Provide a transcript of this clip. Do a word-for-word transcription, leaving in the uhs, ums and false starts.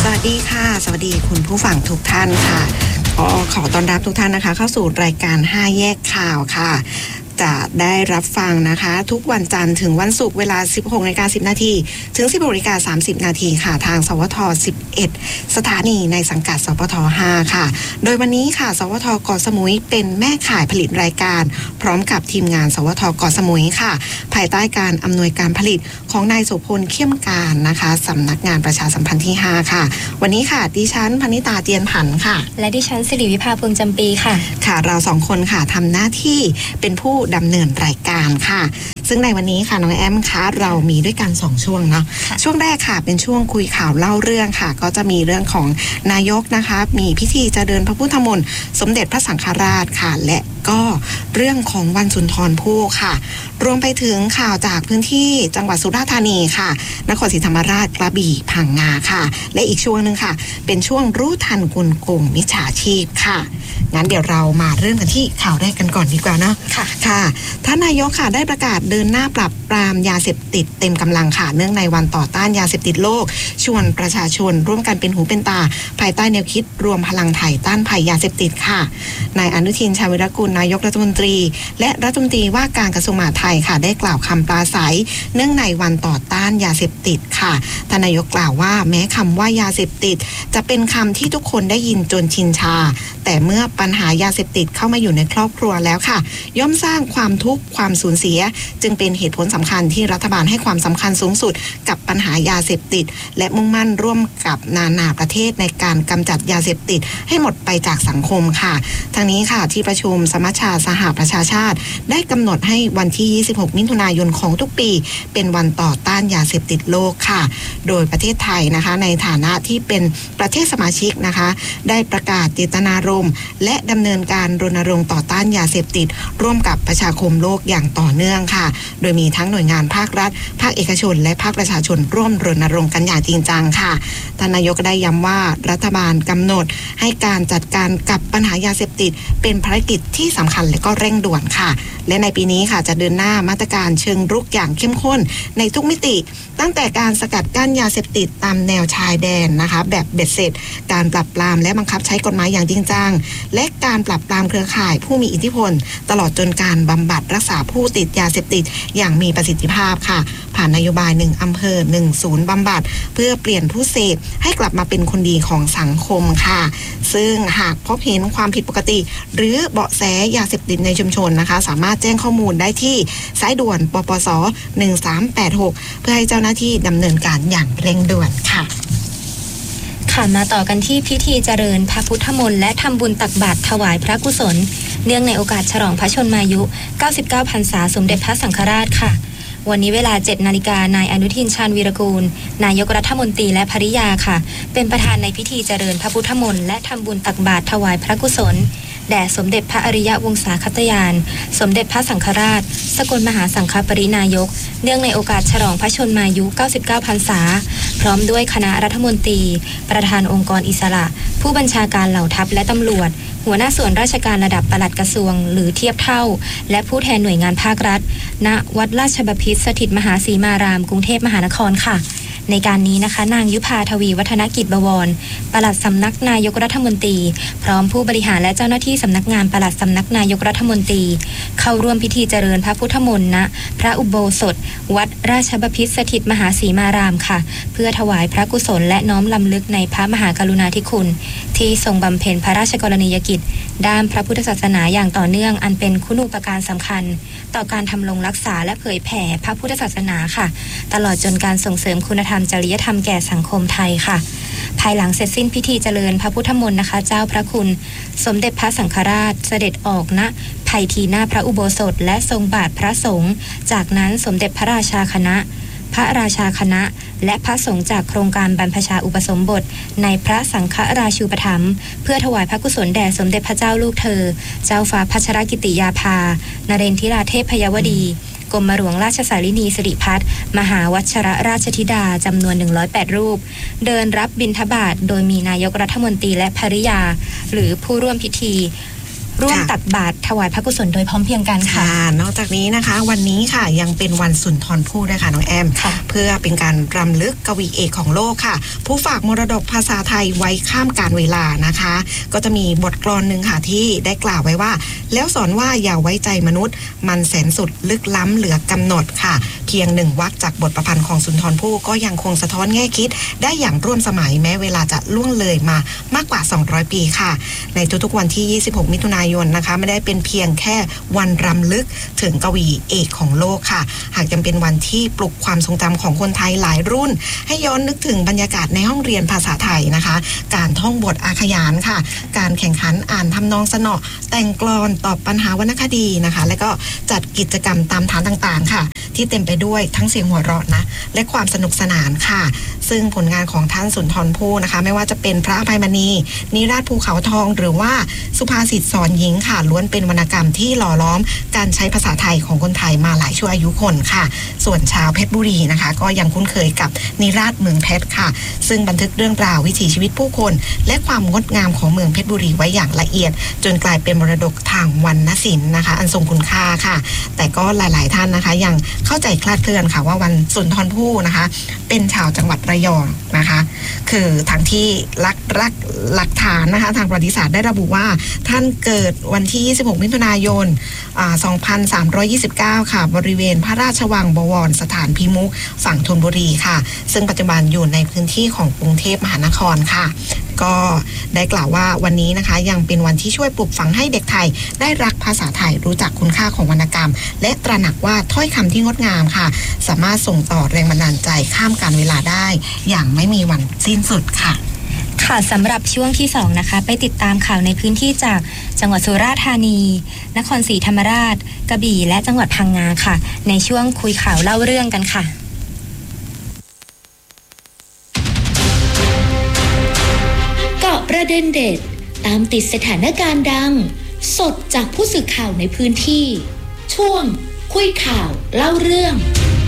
วัสดีค่ะสวัสดีคุณผู้ฟังทุกท่านค่ะขอขอต้อนรับทุกท่านนะคะเข้าสู่รายการห้าแยกข่าวค่ะจะได้รับฟังนะคะทุกวันจันทร์ถึงวันศุกร์เวลา สิบหกนาฬิกาสิบนาทีถึง สิบหกนาฬิกาสามสิบนาทีค่ะทางสวทสิบเอ็ดสถานีในสังกัดสวทห้าค่ะโดยวันนี้ค่ะสวทเกาะสมุยเป็นแม่ข่ายผลิตรายการพร้อมกับทีมงานสวทเกาะสมุยค่ะภายใต้การอำนวยการผลิตของนายโสพลเข้มการนะคะสำนักงานประชาสัมพันธ์ที่ห้าค่ะวันนี้ค่ะดิฉันพนิตาเตียนผันค่ะและดิฉันสิริวิภาพวงจำปีค่ะค่ะเราสองคนค่ะทำหน้าที่เป็นผู้ดำเนินรายการค่ะซึ่งในวันนี้ค่ะน้องแอมคะเรามีด้วยกันสองช่วงเนาะช่วงแรกค่ะเป็นช่วงคุยข่าวเล่าเรื่องค่ะก็จะมีเรื่องของนายกนะคะมีพิธีเจริญพระพุทธมนต์สมเด็จพระสังฆราชค่ะและก็เรื่องของวันสุนทรภู่ค่ะรวมไปถึงข่าวจากพื้นที่จังหวัดสุราษฎร์ธานีค่ะนครศรีธรรมราชกระบี่พังงาค่ะและอีกช่วงนึงค่ะเป็นช่วงรู้ทันกลโกงมิจฉาชีพค่ะงั้นเดี๋ยวเรามาเริ่มกันที่ข่าวแรกกันก่อนดีกว่าเนาะค่ะค่ะท่านนายกค่ะได้ประกาศเดินหน้าปราบปรามยาเสพติดเต็มกำลังค่ะเนื่องในวันต่อต้านยาเสพติดโลกชวนประชาชนร่วมกันเป็นหูเป็นตาภายใต้แนวคิดรวมพลังไทยต้านภัยยาเสพติดค่ะนายอนุทินชาญวิรกูลนายกรัฐมนตรีและรัฐมนตรีว่าการกระทรวงมหาดไทยค่ะได้กล่าวคำปราศัยเนื่องในวันต่อต้านยาเสพติดค่ะท่านนายกกล่าวว่าแม้คำว่ายาเสพติดจะเป็นคำที่ทุกคนได้ยินจนชินชาแต่เมื่อปัญหายาเสพติดเข้ามาอยู่ในครอบครัวแล้วค่ะย่อมสร้างความทุกข์ความสูญเสียจึงเป็นเหตุผลสำคัญที่รัฐบาลให้ความสำคัญสูงสุดกับปัญหายาเสพติดและมุ่งมั่นร่วมกับนานาประเทศในการกำจัดยาเสพติดให้หมดไปจากสังคมค่ะทั้งนี้ค่ะที่ประชุมสมัชชาสหประชาชาติได้กำหนดให้วันที่ยี่สิบหกมิถุนายนของทุกปีเป็นวันต่อต้านยาเสพติดโลกค่ะโดยประเทศไทยนะคะในฐานะที่เป็นประเทศสมาชิกนะคะได้ประกาศเจตนารมณ์และดำเนินการรณรงค์ต่อต้านยาเสพติดร่วมกับประชาคมโลกอย่างต่อเนื่องค่ะโดยมีทั้งหน่วยงานภาครัฐภาคเอกชนและภาคประชาชนร่วมรณรงค์กันอย่างจริงจังค่ะท่านนายกได้ย้ำว่ารัฐบาลกำหนดให้การจัดการกับปัญหายาเสพติดเป็นภารกิจที่สำคัญและก็เร่งด่วนค่ะและในปีนี้ค่ะจะเดินหน้ามาตรการเชิงรุกอย่างเข้มข้นในทุกมิติตั้งแต่การสกัดกั้นยาเสพติดตามแนวชายแดนนะคะแบบเบ็ดเสร็จการปราบปรามและบังคับใช้กฎหมายอย่างจริงจังและการปราบปรามเครือข่ายผู้มีอิทธิพลตลอดจนการบำบัดรักษาผู้ติดยาเสพติดอย่างมีประสิทธิภาพค่ะผ่านนโยบายหนึ่งอำเภอหนึ่งศูนย์บำบัดเพื่อเปลี่ยนผู้เสพให้กลับมาเป็นคนดีของสังคมค่ะซึ่งหากพบเห็นความผิดปกติหรือเบาะแสยาเสพติดในชุมชนนะคะสามารถแจ้งข้อมูลได้ที่สายด่วนปปสหนึ่งสามแปดหกเพื่อให้เจ้าหน้าที่ดำเนินการอย่างเร่งด่วนค่ะค่ะมาต่อกันที่พิธีเจริญพระพุทธมนต์และทำบุญตักบาตรถวายพระกุศลเนื่องในโอกาสฉลองพระชนมายุเก้าสิบเก้าพรรษาสมเด็จพระสังฆราชค่ะวันนี้เวลา เจ็ดนาฬิกานายอนุทินชาญวีรกูลนายกรัฐมนตรีและภริยาค่ะเป็นประธานในพิธีเจริญพระพุทธมนต์และทำบุญตักบาตรถวายพระกุศลแด่สมเด็จพระอริยวงศาคตยานสมเด็จพระสังฆราชสกลมหาสังฆปรินายกเนื่องในโอกาสฉลองพระชนมายุเก้าสิบเก้าพรรษาพร้อมด้วยคณะรัฐมนตรีประธานองค์กรอิสระผู้บัญชาการเหล่าทัพและตำรวจหัวหน้าส่วนราชการระดับปลัดกระทรวงหรือเทียบเท่าและผู้แทนหน่วยงานภาครัฐณวัดราชบพิตรสถิตมหาสีมารามกรุงเทพมหานครค่ะในการนี้นะคะนางยุพาทวีวัฒนกิจบวรปลัดสำนักนายกรัฐมนตรีพร้อมผู้บริหารและเจ้าหน้าที่สำนักงานปลัดสำนักนายกรัฐมนตรีเข้าร่วมพิธีเจริญพระพุทธมนต์ณพระอุโบสถวัดราชบพิตรสถิตมหาสีมารามค่ะเพื่อถวายพระกุศลและน้อมรำลึกในพระมหากรุณาธิคุณที่ทรงบำเพ็ญพระราชกรณียกิจด้านพระพุทธศาสนาอย่างต่อเนื่องอันเป็นคุณูปการสำคัญต่อการทำรงรักษาและเผยแผ่พระพุทธศาสนาค่ะตลอดจนการส่งเสริมคุณธรรมจริยธรรมแก่สังคมไทยค่ะภายหลังเสร็จสิ้นพิธีเจริญพระพุทธมนต์นะคะเจ้าพระคุณสมเด็จพระสังฆราชเสด็จออกณไผ่ทีหน้าพระอุโบสถและทรงบาทพระสงฆ์จากนั้นสมเด็จพระราชาคณะพระราชาคณะและพระสงฆ์จากโครงการบรรพชาอุปสมบทในพระสังฆราชูปถัมภ์เพื่อถวายพระกุศลแด่สมเด็จพระเจ้าลูกเธอเจ้าฟ้าพัชรกิติยาภานเรนทิราเทพยวดีกรมหลวงราชสารินีสิริพัฒน์มหาวัชรราชธิดาจำนวนหนึ่งร้อยแปดรูปเดินรับบิณฑบาตโดยมีนายกรัฐมนตรีและภริยาหรือผู้ร่วมพิธีร่วมตักบาตรถวายพระกุศลโดยพร้อมเพรียงกันค่ะนอกจากนี้นะคะวันนี้ค่ะยังเป็นวันสุนทรภู่ด้วยค่ะน้องแอมเพื่อเป็นการรำลึกกวีเอกของโลกค่ะผู้ฝากมรดกภาษาไทยไว้ข้ามกาลเวลานะคะก็จะมีบทกลอนหนึ่งค่ะที่ได้กล่าวไว้ว่าแล้วสอนว่าอย่าไว้ใจมนุษย์มันแสนสุดลึกล้ำเหลือกำหนดค่ะเพียงหนึ่งวรรคจากบทประพันธ์ของสุนทรภู่ก็ยังคงสะท้อนแง่คิดได้อย่างร่วมสมัยแม้เวลาจะล่วงเลยมามากกว่าสองร้อยปีค่ะในทุกๆวันที่ยี่สิบหกมิถุนายนนะคะไม่ได้เป็นเพียงแค่วันรำลึกถึงกวีเอกของโลกค่ะหากยังเป็นวันที่ปลุกความทรงจำของคนไทยหลายรุ่นให้ย้อนนึกถึงบรรยากาศในห้องเรียนภาษาไทยนะคะการท่องบทอาขยานค่ะการแข่งขันอ่านทำนองสนอแต่งกลอนตอบปัญหาวรรณคดีนะคะและก็จัดกิจกรรมตามฐานต่างๆค่ะที่เต็มไปด้วยทั้งเสียงหัวเราะนะและความสนุกสนานค่ะซึ่งผลงานของท่านสุนทรภู่นะคะไม่ว่าจะเป็นพระอภัยมณีนิราศภูเขาทองหรือว่าสุภาษิตสอนหญิงค่ะล้วนเป็นวรรณกรรมที่หล่อล้อมการใช้ภาษาไทยของคนไทยมาหลายชั่วอายุคนค่ะส่วนชาวเพชรบุรีนะคะก็ยังคุ้นเคยกับนิราศเมืองเพชรค่ะซึ่งบันทึกเรื่องราววิถีชีวิตผู้คนและความงดงามของเมืองเพชรบุรีไว้อย่างละเอียดจนกลายเป็นมรดกทางวรรณศิลป์นะคะอันทรงคุณค่าค่ะแต่ก็หลายๆท่านนะคะยังเข้าใจคลาดเคลื่อนค่ะว่าวันสุนทรภู่นะคะเป็นชาวจังหวัดระยองนะคะคือทางที่รักรักหลักฐานนะคะทางประวัติศาสตร์ได้ระบุว่าท่านเกิดวันที่ยี่สิบหกมิถุนายนอ่าสองพันสามร้อยยี่สิบเก้าค่ะบริเวณพระราชวังบวรสถานพิมุขฝั่งธนบุรีค่ะซึ่งปัจจุบันอยู่ในพื้นที่ของกรุงเทพมหานครค่ะก็ได้กล่าวว่าวันนี้นะคะยังเป็นวันที่ช่วยปลูกฝังให้เด็กไทยได้รักภาษาไทยรู้จักคุณค่าของวรรณกรรมและตระหนักว่าถ้อยคำที่งดงามค่ะสามารถส่งต่อแรงบันดาลใจข้ามกาลเวลาได้อย่างไม่มีวันสิ้นสุดค่ะค่ะสำหรับช่วงที่สองนะคะไปติดตามข่าวในพื้นที่จากจังหวัดสุราษฎร์ธานีนครศรีธรรมราชกระบี่และจังหวัดพังงาค่ะในช่วงคุยข่าวเล่าเรื่องกันค่ะเกาะประเด็นเด็ดตามติดสถานการณ์ดังสดจากผู้สื่อข่าวในพื้นที่ช่วงคุยข่าวเล่าเรื่อง